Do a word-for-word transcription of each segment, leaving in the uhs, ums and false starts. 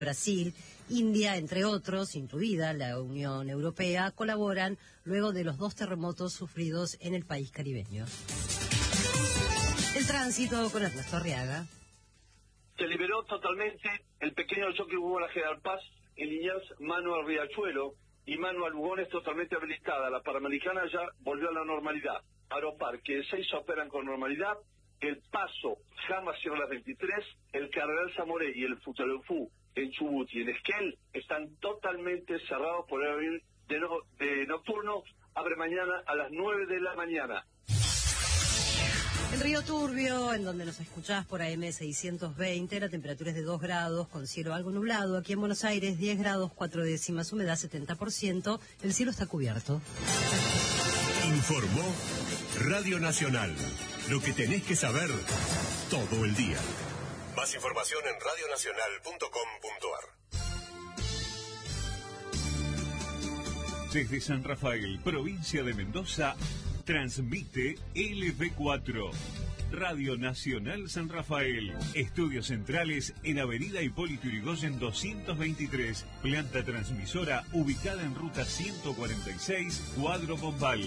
Brasil, India, entre otros, incluida la Unión Europea, colaboran luego de los dos terremotos sufridos en el país caribeño. El tránsito con Ernesto Arriaga. Se liberó totalmente el pequeño choque que hubo en la General Paz, en Liniers, mano al Riachuelo y mano a Lugones totalmente habilitada. La Panamericana ya volvió a la normalidad. Aeroparque, seis operan con normalidad. El Paso, Jama cierra las veintitrés. El Cardenal Zamoré y el Futaleufú en Chubut y en Esquel están totalmente cerrados por el abrir de, no, de nocturno. Abre mañana a las nueve de la mañana. En Río Turbio, en donde nos escuchás por A M seiscientos veinte, la temperatura es de dos grados, con cielo algo nublado. Aquí en Buenos Aires, diez grados, cuatro décimas, humedad setenta por ciento. El cielo está cubierto. Informó Radio Nacional. Lo que tenés que saber todo el día. Más información en radio nacional punto com punto ar. Desde San Rafael, provincia de Mendoza, transmite L V cuatro. Radio Nacional San Rafael. Estudios centrales en Avenida Hipólito Yrigoyen doscientos veintitrés. Planta transmisora ubicada en ruta ciento cuarenta y seis, Cuadro Bombal.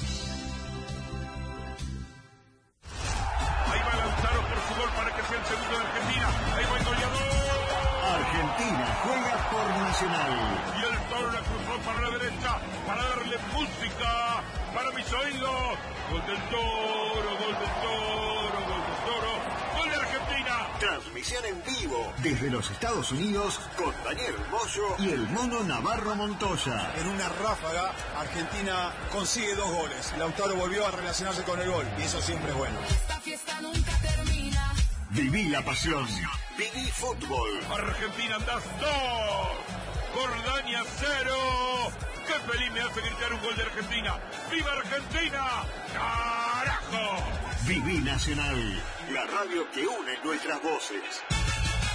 Para que sea el segundo de Argentina. Ahí va el goleador. Argentina juega por Nacional. Y el Toro la cruzó para la derecha para darle música para mis oídos. Gol del Toro, gol del Toro, gol del Toro. Gol de Argentina. Transmisión en vivo desde los Estados Unidos con Daniel Moyo y el Mono Navarro Montoya. En una ráfaga, Argentina consigue dos goles. Lautaro volvió a relacionarse con el gol y eso siempre es bueno. Esta fiesta nunca termina. Viví la pasión. Viví fútbol. Argentina andás dos. Jordania cero. Qué feliz me hace gritar un gol de Argentina. ¡Viva Argentina! ¡Carajo! Viví Nacional. La radio que une nuestras voces.